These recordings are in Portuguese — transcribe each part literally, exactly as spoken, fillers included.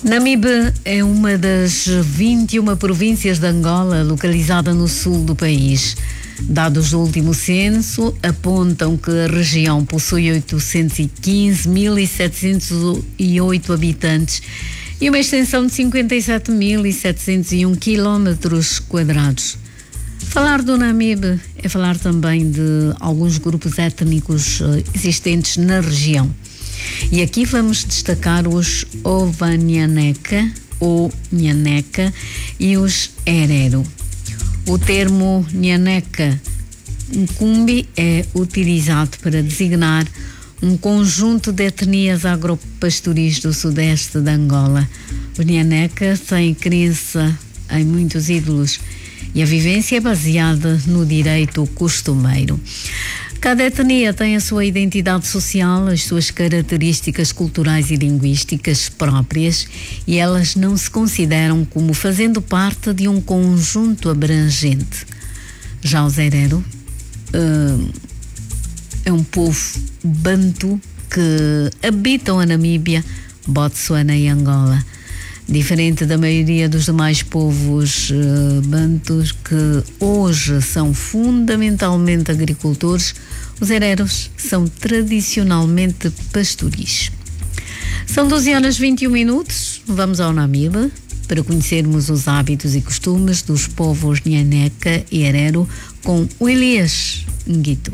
Namibe é uma das vinte e uma províncias de Angola, localizada no sul do país. Dados do último censo apontam que a região possui oitocentos e quinze mil setecentos e oito habitantes e uma extensão de cinquenta e sete mil setecentos e um quilómetros quadrados. Falar do Namibe é falar também de alguns grupos étnicos existentes na região. E aqui vamos destacar os Ova-Nhaneca ou Nhaneca e os Herero. O termo Nhaneca Nkumbi é utilizado para designar um conjunto de etnias agropastoris do sudeste de Angola. O Nhaneca tem crença em muitos ídolos e a vivência é baseada no direito costumeiro. Cada etnia tem a sua identidade social, as suas características culturais e linguísticas próprias, e elas não se consideram como fazendo parte de um conjunto abrangente. Já os Herero uh, é um povo bantu que habitam a Namíbia, Botsuana e Angola. Diferente da maioria dos demais povos uh, bantus que hoje são fundamentalmente agricultores, os hereros são tradicionalmente pastoris. São doze horas e vinte e um minutos. Vamos ao Namibe para conhecermos os hábitos e costumes dos povos Nhaneca e Herero com o Elias Nguito.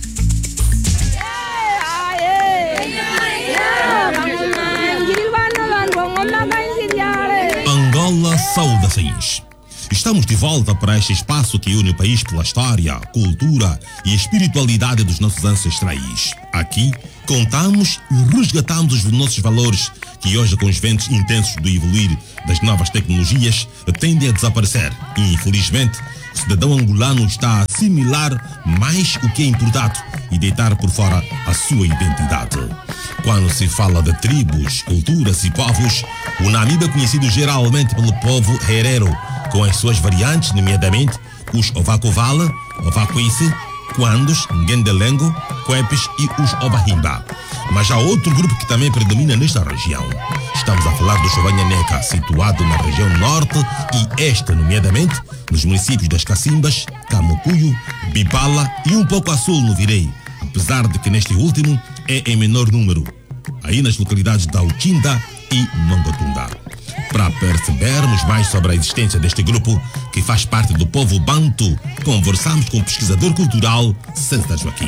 Angola, saudações! Estamos de volta para este espaço que une o país pela história, cultura e espiritualidade dos nossos ancestrais. Aqui, contamos e resgatamos os nossos valores que hoje, com os ventos intensos do evoluir das novas tecnologias, tendem a desaparecer. E, infelizmente, o cidadão angolano está a assimilar mais o que é importado e deitar por fora a sua identidade. Quando se fala de tribos, culturas e povos, o Namibe é conhecido geralmente pelo povo Herero, com as suas variantes, nomeadamente os Ovacovala, Ovacuice, Quandos, Ngendelengo, Quepes e os Ovahimba. Mas há outro grupo que também predomina nesta região. Estamos a falar do Ova-Nhaneca, situado na região norte e este, nomeadamente, nos municípios das Cacimbas, Camucuio, Bipala e um pouco a sul no Virei, apesar de que neste último é em menor número, aí nas localidades da Uchinda e Mongatunda. Para percebermos mais sobre a existência deste grupo, que faz parte do povo bantu, conversamos com o pesquisador cultural César Joaquim.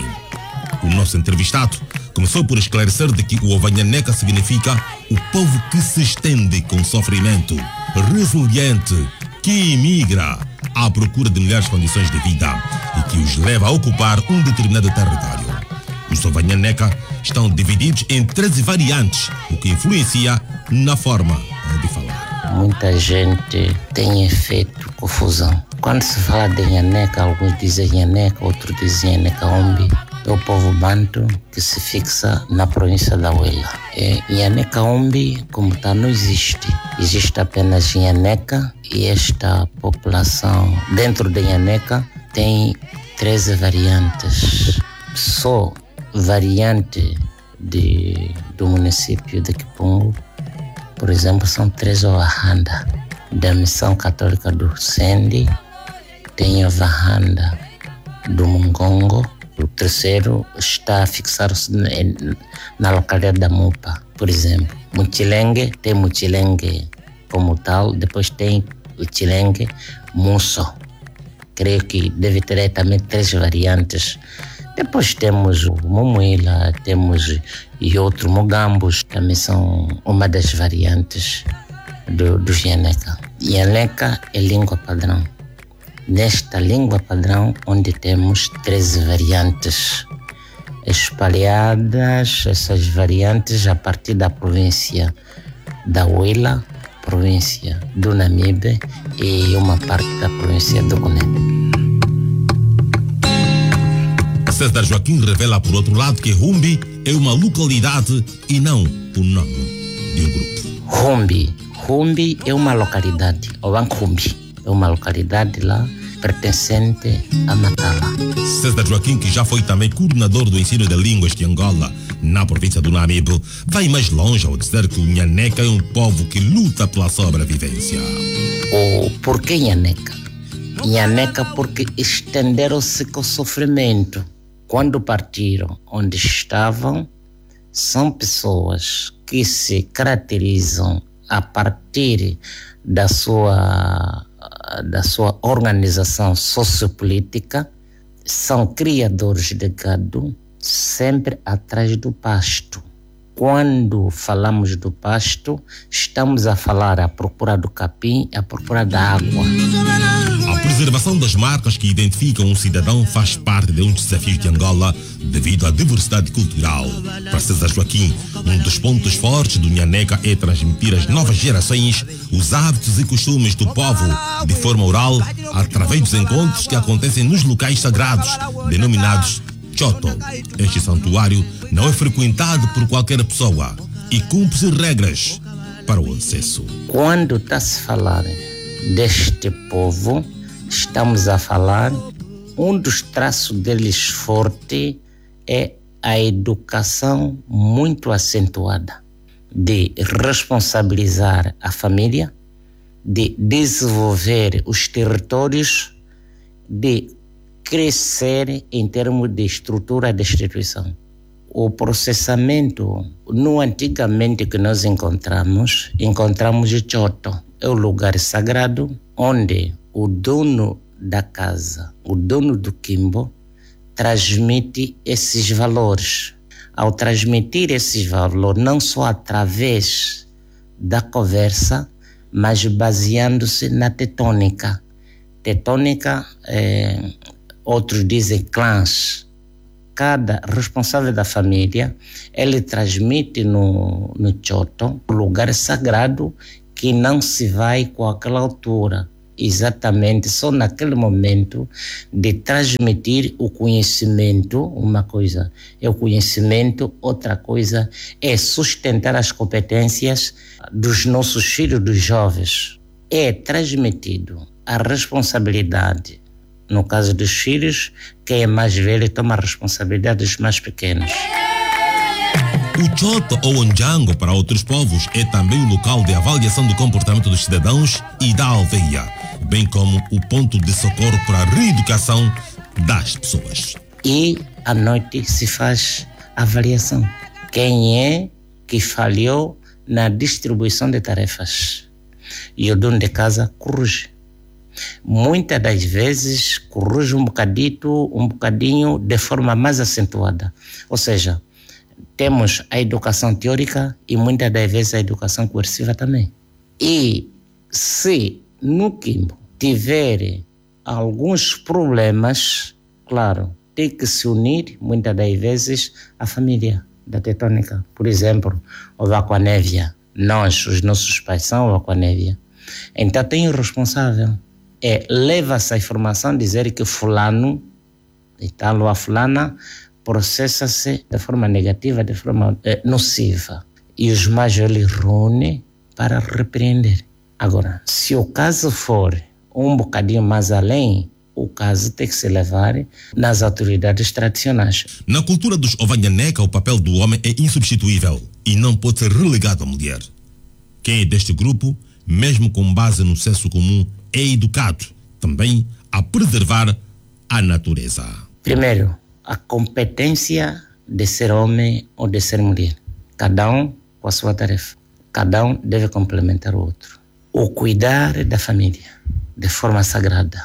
O nosso entrevistado começou por esclarecer de que o Ova-Nhaneca significa o povo que se estende com sofrimento, resiliente, que imigra à procura de melhores condições de vida e que os leva a ocupar um determinado território. Os Ova-Nhaneca estão divididos em treze variantes, o que influencia na forma de falar. Muita gente tem feito confusão. Quando se fala de Nhaneca, alguns dizem Nhaneca, outros dizem Nhaneca-Umbi. É o povo bantu que se fixa na província da Huila. É, Nhaneca-Umbi, como tal, não existe. Existe apenas Nhaneca e esta população, dentro de Nhaneca, tem treze variantes. Só variante de, do município de Kipungu, por exemplo, são três Ovahanda. Da Missão Católica do Sendi, tem Ovahanda do Mungongo. O terceiro está a fixar-se na localidade da Mupa, por exemplo. Muchilengue, tem Muchilengue como tal, depois tem o Chilengue Musso. Creio que deve ter também três variantes. Depois temos o Mumuila, temos e outros Mugambos, também são uma das variantes do, do Nhaneca. Nhaneca é língua padrão. Nesta língua padrão, onde temos treze variantes espalhadas, essas variantes a partir da província da Huila, província do Namibe e uma parte da província do Guiné. César Joaquim revela, por outro lado, que Humbi é uma localidade e não o nome de um grupo. Humbi. Humbi é uma localidade, Ovankhumbi. É uma localidade lá pertencente a Matala. César Joaquim, que já foi também coordenador do ensino de línguas de Angola na província do Namibe, vai mais longe ao dizer que o Nhaneca é um povo que luta pela sobrevivência. O porquê Nhaneca? Nhaneca porque estenderam-se com sofrimento. Quando partiram onde estavam, são pessoas que se caracterizam a partir da sua, da sua organização sociopolítica, são criadores de gado, sempre atrás do pasto. Quando falamos do pasto, estamos a falar à procura do capim, à procura da água. A preservação das marcas que identificam um cidadão faz parte de um dos desafios de Angola devido à diversidade cultural. Para César Joaquim, um dos pontos fortes do Nhaneca é transmitir às novas gerações os hábitos e costumes do povo de forma oral, através dos encontros que acontecem nos locais sagrados, denominados Choto. Este santuário não é frequentado por qualquer pessoa e cumpre-se regras para o acesso. Quando está se falar deste povo, estamos a falar, um dos traços deles forte é a educação muito acentuada, de responsabilizar a família, de desenvolver os territórios, de crescer em termos de estrutura de instituição. O processamento, no antigamente que nós encontramos, encontramos o Choto. É o lugar sagrado onde o dono da casa, o dono do quimbo, transmite esses valores. Ao transmitir esses valores, não só através da conversa, mas baseando-se na tetônica. Tetônica, é, outros dizem clãs. Cada responsável da família, ele transmite no, no Choto um lugar sagrado que não se vai com aquela altura. Exatamente, só naquele momento de transmitir o conhecimento, uma coisa é o conhecimento, outra coisa é sustentar as competências dos nossos filhos, dos jovens. É transmitido a responsabilidade. No caso dos filhos, quem é mais velho toma a responsabilidade dos mais pequenos. O Choto ou Onjango para outros povos é também o local de avaliação do comportamento dos cidadãos e da aldeia, bem como o ponto de socorro para a reeducação das pessoas. E à noite se faz avaliação. Quem é que falhou na distribuição de tarefas? E o dono de casa corrige. Muitas das vezes corrige um bocadito, um bocadinho de forma mais acentuada. Ou seja, temos a educação teórica e muitas das vezes a educação coerciva também. E se no quimbo tiver alguns problemas, claro, tem que se unir muitas das vezes a família da tetônica. Por exemplo, o Vacoanévia. Nós, os nossos pais são o Vacoanévia. Então tem o responsável. É, leva-se a informação dizer que fulano e tal ou a fulana processa-se de forma negativa, de forma é, nociva. E os mais velhos reúnem para repreender. Agora, se o caso for um bocadinho mais além, o caso tem que se levar nas autoridades tradicionais. Na cultura dos Ovanhaneca, o papel do homem é insubstituível e não pode ser relegado à mulher. Quem é deste grupo, mesmo com base no senso comum, é educado também a preservar a natureza. Primeiro, a competência de ser homem ou de ser mulher. Cada um com a sua tarefa. Cada um deve complementar o outro. O cuidar da família de forma sagrada.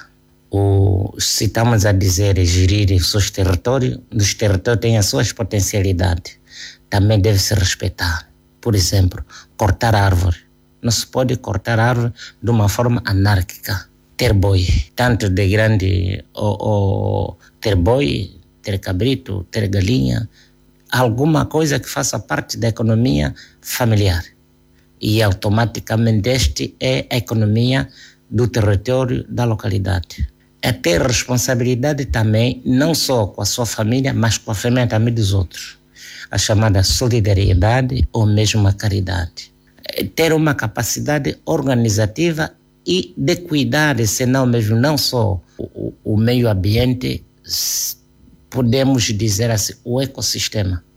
O, se estamos a dizer gerir os seus territórios, os territórios têm as suas potencialidades. Também deve se respeitar. Por exemplo, cortar árvore. Não se pode cortar árvore de uma forma anárquica. Ter boi, tanto de grande, ou, ou ter boi, ter cabrito, ter galinha, alguma coisa que faça parte da economia familiar. E automaticamente este é a economia do território da localidade. É ter responsabilidade também, não só com a sua família, mas com a família também dos outros. A chamada solidariedade ou mesmo a caridade. Ter uma capacidade organizativa e de cuidar, senão mesmo não só o, o meio ambiente, podemos dizer assim, o ecossistema.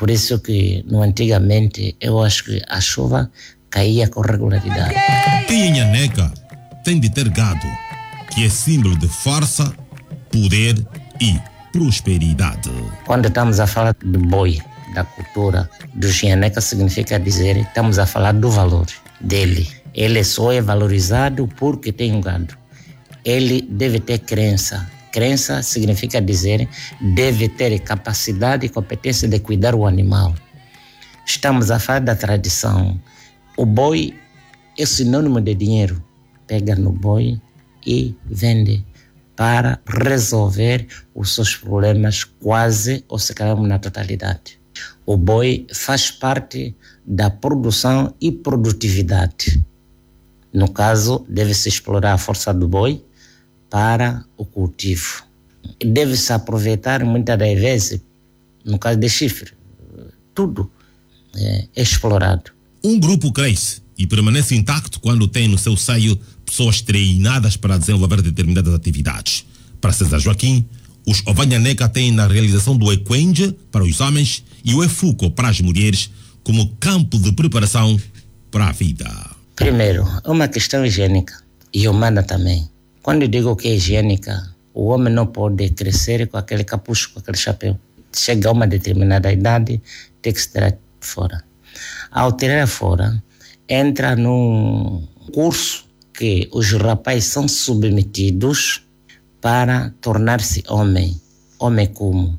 Por isso que, no antigamente, eu acho que a chuva caía com regularidade. Quem em Nhaneca tem de ter gado, que é símbolo de força, poder e prosperidade. Quando estamos a falar do boi, da cultura do Nhaneca, significa dizer que estamos a falar do valor dele. Ele só é valorizado porque tem um gado. Ele deve ter crença. Crença significa dizer deve ter capacidade e competência de cuidar do animal. Estamos a falar da tradição. O boi é sinônimo de dinheiro. Pega no boi e vende para resolver os seus problemas quase ou se calhar na totalidade. O boi faz parte da produção e produtividade. No caso, deve-se explorar a força do boi para o cultivo. Deve-se aproveitar muitas das vezes, no caso de chifre, tudo é explorado. Um grupo cresce e permanece intacto quando tem no seu seio pessoas treinadas para desenvolver determinadas atividades. Para César Joaquim, os Ovanhaneca têm na realização do Equenge para os homens e o Efuco para as mulheres como campo de preparação para a vida. Primeiro, é uma questão higiênica e humana também. Quando eu digo que é higiênica, o homem não pode crescer com aquele capucho, com aquele chapéu. Chega a uma determinada idade, tem que se tirar fora. Ao tirar fora, entra num curso que os rapazes são submetidos para tornar-se homem. Homem como?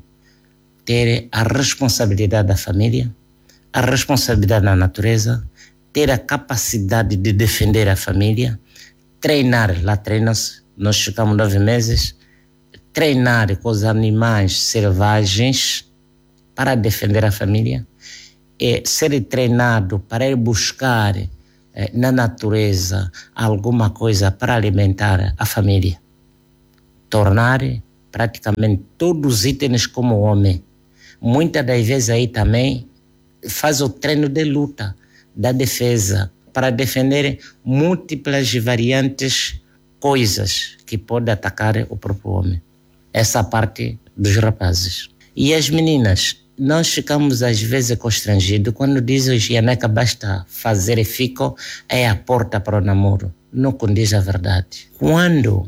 Ter a responsabilidade da família, a responsabilidade da natureza, ter a capacidade de defender a família, treinar, lá treina-se, nós ficamos nove meses, treinar com os animais selvagens para defender a família, e ser treinado para ir buscar eh, na natureza alguma coisa para alimentar a família. Tornar praticamente todos os itens como homem. Muitas das vezes aí também faz o treino de luta, da defesa, para defender múltiplas e variantes coisas que podem atacar o próprio homem. Essa parte dos rapazes. E as meninas, nós ficamos às vezes constrangidos quando dizem que Nhaneca basta fazer e fico, é a porta para o namoro. Não condiz a verdade. Quando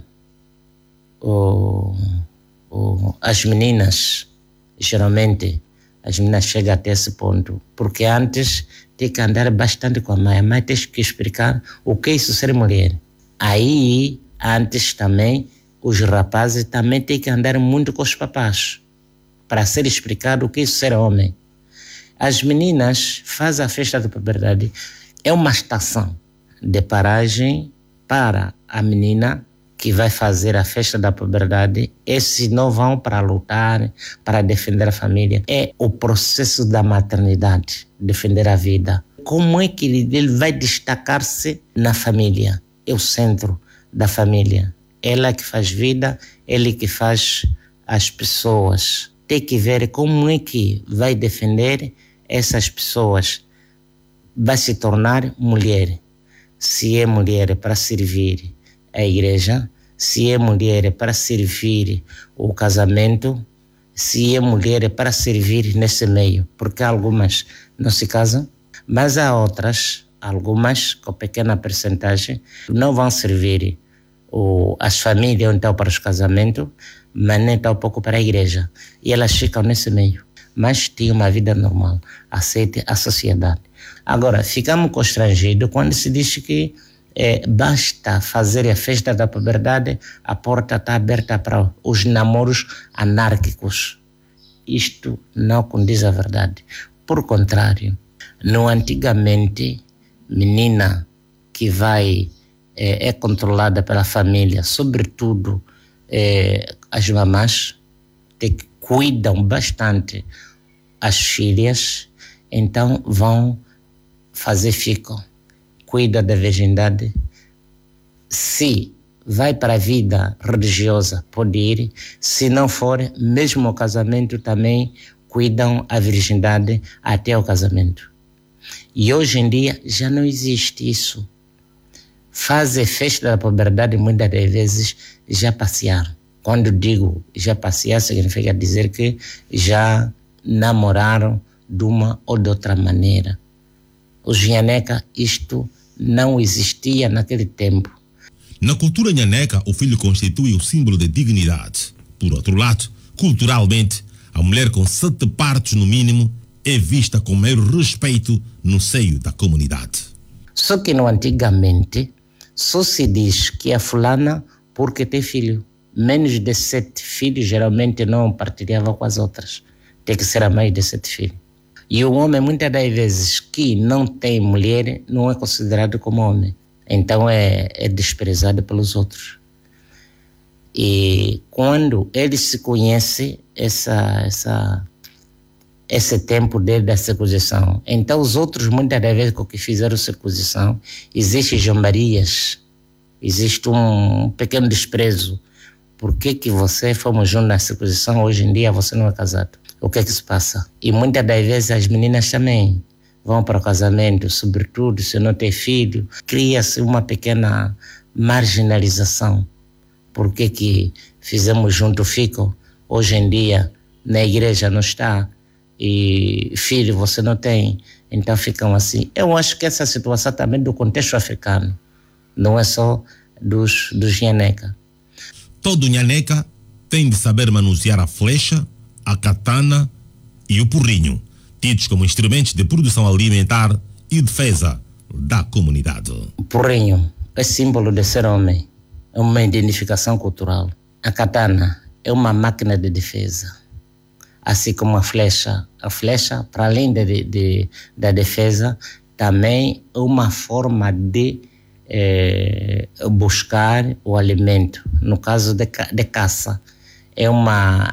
oh, oh, as meninas, geralmente, as meninas chegam até esse ponto, porque antes tem que andar bastante com a mãe. A mãe tem que explicar o que é isso ser mulher. Aí, antes também, os rapazes também têm que andar muito com os papás para ser explicado o que é isso ser homem. As meninas fazem a festa da puberdade. É uma estação de paragem para a menina que vai fazer a festa da puberdade. Esses não vão para lutar, para defender a família. É o processo da maternidade, defender a vida. Como é que ele, ele vai destacar-se na família? É o centro da família. Ela que faz vida, ele que faz as pessoas. Tem que ver como é que vai defender essas pessoas. Vai se tornar mulher. Se é mulher para servir a igreja, se é mulher para servir o casamento, se é mulher para servir nesse meio, porque algumas não se casam, mas há outras, algumas com pequena percentagem, não vão servir o, as famílias então para os casamentos, mas nem tão pouco para a igreja, e elas ficam nesse meio, mas têm uma vida normal, aceite a sociedade. Agora, ficamos constrangidos quando se diz que É, basta fazer a festa da puberdade, a porta está aberta para os namoros anárquicos. Isto não condiz a verdade. Por contrário, no antigamente, menina que vai é, é controlada pela família, sobretudo é, as mamás, que cuidam bastante as filhas, então vão fazer fico. Cuida da virgindade. Se vai para a vida religiosa, pode ir. Se não for, mesmo o casamento também cuidam a virgindade até o casamento. E hoje em dia já não existe isso. Fazer festa da puberdade muitas das vezes já passearam. Quando digo já passear, significa dizer que já namoraram de uma ou de outra maneira. Os nhaneca, isto não existia naquele tempo. Na cultura nhaneca, o filho constitui o símbolo de dignidade. Por outro lado, culturalmente, a mulher com sete partos no mínimo é vista com maior respeito no seio da comunidade. Só que no antigamente, só se diz que é fulana porque tem filho. Menos de sete filhos geralmente não partilhava com as outras. Tem que ser a mais de sete filhos. E o homem, muitas das vezes, que não tem mulher, não é considerado como homem. Então é, é desprezado pelos outros. E quando ele se conhece, essa, essa, esse tempo dele da circuncisão, então os outros, muitas das vezes, que fizeram circuncisão, existem zombarias, existe um pequeno desprezo. Por que que você fomos juntos na circuncisão, hoje em dia você não é casado? O que é que se passa? E muitas das vezes as meninas também vão para o casamento, sobretudo se não tem filho, cria-se uma pequena marginalização. Por que que fizemos junto, ficam? Hoje em dia na igreja não está e filho você não tem, então ficam assim. Eu acho que essa situação também do contexto africano, não é só dos, dos nhaneca. Todo nhaneca tem de saber manusear a flecha, a katana e o porrinho, tidos como instrumentos de produção alimentar e defesa da comunidade. O porrinho é símbolo de ser homem, é uma identificação cultural. A katana é uma máquina de defesa, assim como a flecha. A flecha, para além de, de, da defesa, também é uma forma de eh, buscar o alimento. No caso de, de caça, é uma...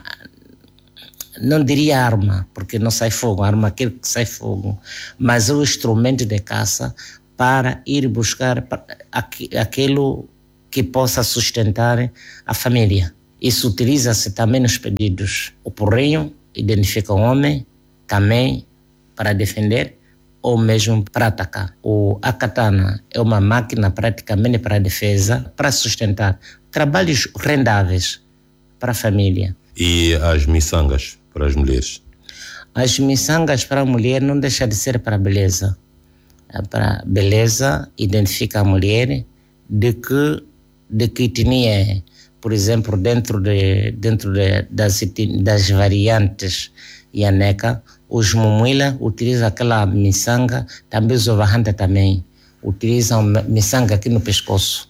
não diria arma, porque não sai fogo, arma aquilo que sai fogo, mas é o instrumento de caça para ir buscar aquilo que possa sustentar a família. Isso utiliza-se também nos pedidos. O porrinho identifica o homem também para defender ou mesmo para atacar. O, a katana é uma máquina praticamente para defesa, para sustentar trabalhos rendáveis para a família. E as miçangas para as mulheres? As miçangas para a mulher não deixa de ser para a beleza. Para beleza, identifica a mulher de que, de que etnia é. Por exemplo, dentro, de, dentro de, das, das variantes nhaneca, os mumuila utilizam aquela miçanga, também os ovahanda também utilizam miçanga aqui no pescoço.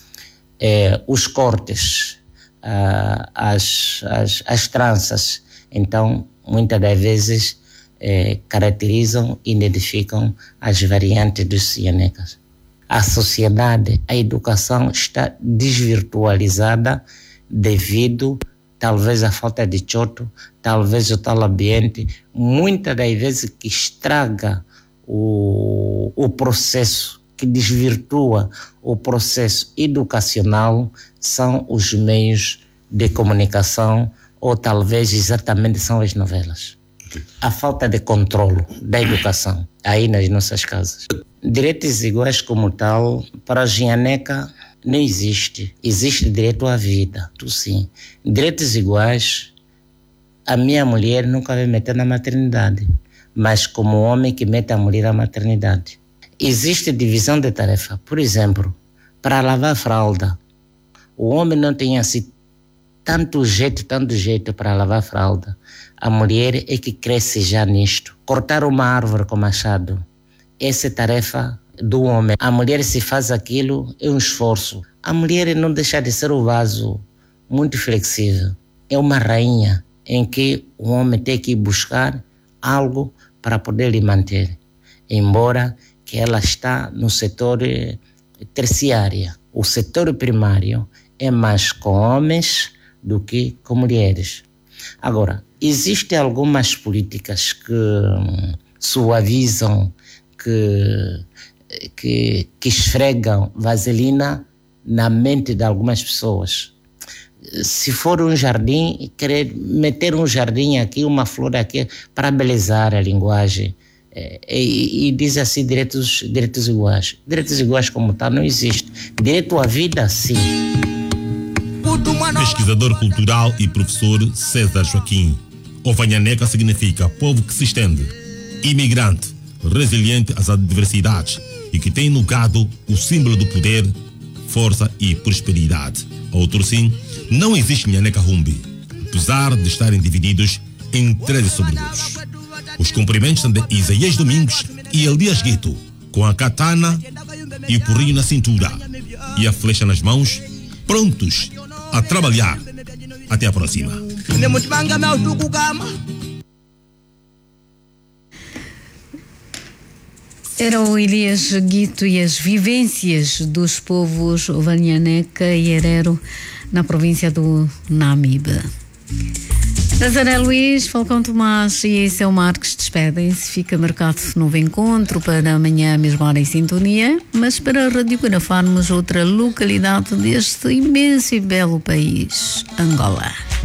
É, os cortes, ah, as, as, as tranças, então, muitas das vezes, eh, caracterizam e identificam as variantes dos nhanecas. A sociedade, a educação está desvirtualizada devido, talvez, à falta de choto, talvez o tal ambiente, muitas das vezes que estraga o, o processo, que desvirtua o processo educacional, são os meios de comunicação, ou talvez exatamente são as novelas. A falta de controle da educação aí nas nossas casas. Direitos iguais como tal, para a nhaneca não existe. Existe direito à vida, tu sim. Direitos iguais, a minha mulher nunca vai meter na maternidade, mas como homem que mete a mulher na maternidade. Existe divisão de tarefa. Por exemplo, para lavar a fralda, o homem não tem assim tanto jeito, tanto jeito para lavar a fralda. A mulher é que cresce já nisto. Cortar uma árvore com machado, essa é tarefa do homem. A mulher, se faz aquilo, é um esforço. A mulher não deixa de ser o vaso muito flexível. É uma rainha em que o homem tem que buscar algo para poder lhe manter. Embora que ela está no setor terciário. O setor primário é mais com homens do que com mulheres. Agora, existem algumas políticas que suavizam, que, que, que esfregam vaselina na mente de algumas pessoas. Se for um jardim, querer meter um jardim aqui, uma flor aqui, para embelezar a linguagem. E, e diz assim, direitos, direitos iguais. Direitos iguais como tal não existe. Direito à vida, sim. Pesquisador cultural e professor César Joaquim. Ova nhaneca significa povo que se estende. imigrante, resiliente às adversidades e que tem no gado o símbolo do poder, força e prosperidade. Outro sim, não existe Nhaneca Humbi, apesar de estarem divididos em treze sobrinhos. Os cumprimentos são de Isaías Domingos e Elias Gueto, com a katana e o porrinho na cintura e a flecha nas mãos, prontos a trabalhar. Até a próxima. Era o Elias Gueto e as vivências dos povos Vanhaneca e Herero na província do Namibe. Nazaré Luís, Falcão Tomás e Seu Marques despedem-se. Fica marcado novo encontro para amanhã, mesma hora em sintonia, mas para radiografarmos outra localidade deste imenso e belo país, Angola.